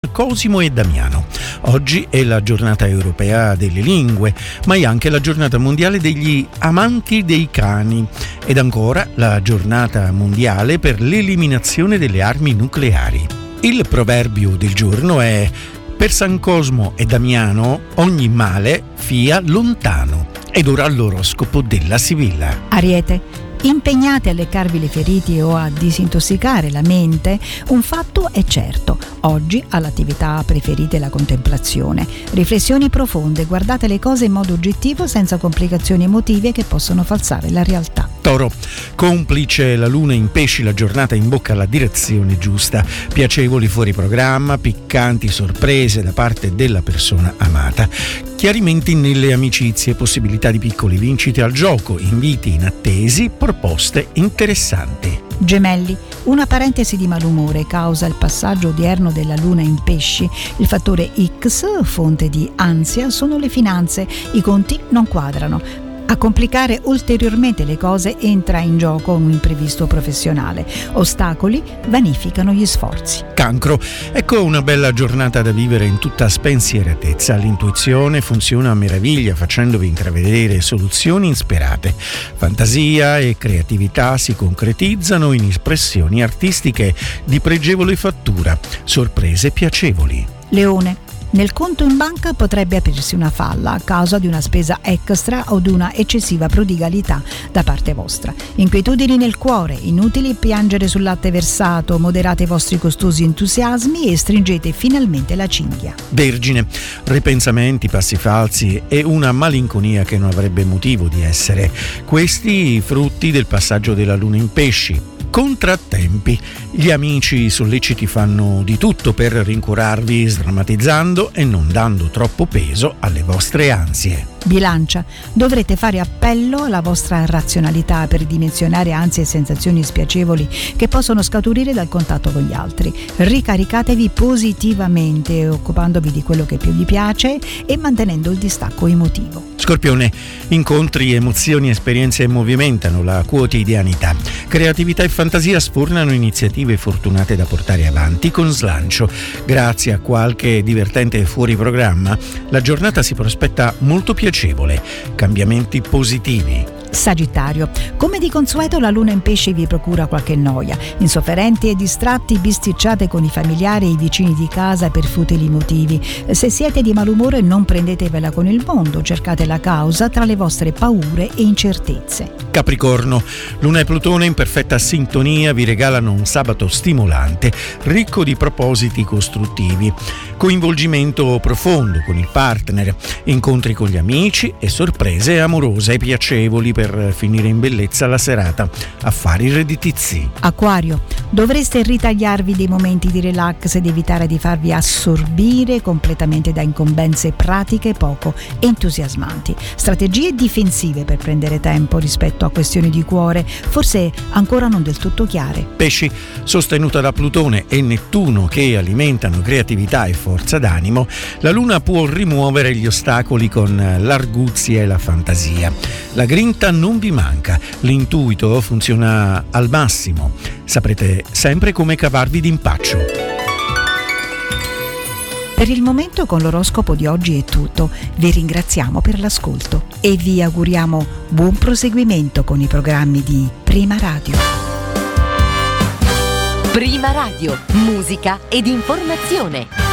Cosimo e Damiano. Oggi è la giornata europea delle lingue, ma è anche la giornata mondiale degli amanti dei cani ed ancora la giornata mondiale per l'eliminazione delle armi nucleari. Il proverbio del giorno è: per San Cosmo e Damiano ogni male fia lontano. Ed ora l'oroscopo della Sibilla. Ariete. Impegnate a leccarvi le ferite o a disintossicare la mente, un fatto è certo: oggi all'attività preferite la contemplazione. Riflessioni profonde, guardate le cose in modo oggettivo senza complicazioni emotive che possono falsare la realtà. Toro, complice la luna in pesci, la giornata in bocca alla direzione giusta, piacevoli fuori programma, piccanti sorprese da parte della persona amata, chiarimenti nelle amicizie, possibilità di piccole vincite al gioco, inviti inattesi, proposte interessanti. Gemelli, una parentesi di malumore causa il passaggio odierno della luna in pesci. Il fattore X, fonte di ansia, sono le finanze, i conti non quadrano. A complicare ulteriormente le cose entra in gioco un imprevisto professionale. Ostacoli vanificano gli sforzi. Cancro, ecco una bella giornata da vivere in tutta spensieratezza. L'intuizione funziona a meraviglia facendovi intravedere soluzioni insperate. Fantasia e creatività si concretizzano in espressioni artistiche di pregevole fattura, sorprese piacevoli. Leone. Nel conto in banca potrebbe aprirsi una falla a causa di una spesa extra o di una eccessiva prodigalità da parte vostra. Inquietudini nel cuore, inutili piangere sul latte versato, moderate i vostri costosi entusiasmi e stringete finalmente la cinghia. Vergine, ripensamenti, passi falsi e una malinconia che non avrebbe motivo di essere. Questi frutti del passaggio della luna in pesci. Contrattempi. Gli amici solleciti fanno di tutto per rincuorarvi, sdrammatizzando e non dando troppo peso alle vostre ansie. Bilancia. Dovrete fare appello alla vostra razionalità per dimensionare ansie e sensazioni spiacevoli che possono scaturire dal contatto con gli altri. Ricaricatevi positivamente, occupandovi di quello che più vi piace e mantenendo il distacco emotivo. Scorpione, incontri, emozioni, esperienze movimentano la quotidianità. Creatività e fantasia sfornano iniziative fortunate da portare avanti con slancio. Grazie a qualche divertente fuori programma, la giornata si prospetta molto piacevole. Cambiamenti positivi. Sagittario. Come di consueto la luna in pesce vi procura qualche noia. Insofferenti e distratti bisticciate con i familiari e i vicini di casa per futili motivi. Se siete di malumore non prendetevela con il mondo, cercate la causa tra le vostre paure e incertezze. Capricorno, Luna e Plutone in perfetta sintonia vi regalano un sabato stimolante, ricco di propositi costruttivi, coinvolgimento profondo con il partner, incontri con gli amici e sorprese amorose e piacevoli per finire in bellezza la serata. Affari redditizi. Acquario, dovreste ritagliarvi dei momenti di relax ed evitare di farvi assorbire completamente da incombenze pratiche poco entusiasmanti. Strategie difensive per prendere tempo rispetto a questioni di cuore, forse ancora non del tutto chiare. Pesci, sostenuta da Plutone e Nettuno che alimentano creatività e forza d'animo, la Luna può rimuovere gli ostacoli con l'arguzia e la fantasia. La grinta non vi manca, l'intuito funziona al massimo, saprete sempre come cavarvi d'impaccio. Per il momento con l'oroscopo di oggi è tutto. Vi ringraziamo per l'ascolto e vi auguriamo buon proseguimento con i programmi di Prima Radio. Prima Radio, musica ed informazione.